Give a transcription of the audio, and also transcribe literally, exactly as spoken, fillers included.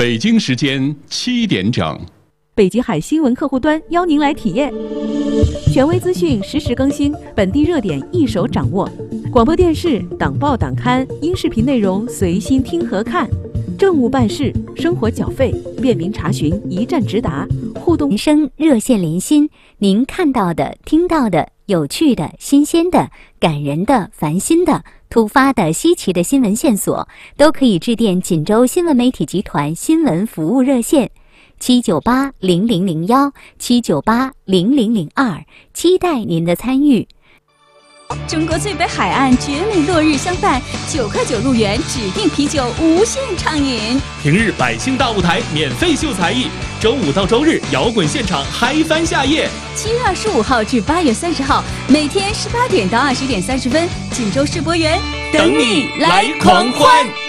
北京时间七点整， 北极海新闻客户端邀您来体验，权威资讯实时更新，本地热点一手掌握。广播电视、党报党刊、音视频内容随心听和看，政务办事、生活缴费，便民查询，一站直达，互动人生热线连心，您看到的、听到的、有趣的、新鲜的、感人的、烦心的、突发的、稀奇的新闻线索，都可以致电锦州新闻媒体集团新闻服务热线七九八零零零幺七九八零零零二，期待您的参与。 中国最北海岸绝美落日相伴，九块九入园，指定啤酒无限畅饮。 平日百姓大舞台免费秀才艺，周五到周日摇滚现场嗨翻夏夜。 七月二十五号至八月三十号，每天十八点到二十点三十分，锦州世博园等你来狂欢。